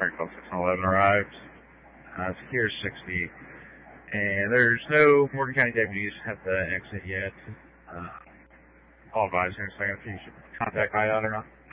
Target Call 611 arrived. Secure 60. And there's no Morgan County deputies at the exit yet. All advised here in a second if you should contact IDOT or not.